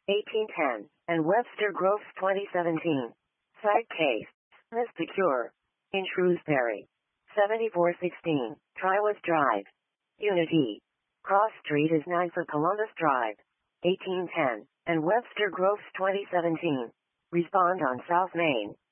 1810, and Webster Groves 2017. Side case. Miss the Cure. In Shrewsbury. 7416, Triwas Drive. Unity. Cross Street is 9 for Columbus Drive. 1810, and Webster Groves 2017. Respond on South Main.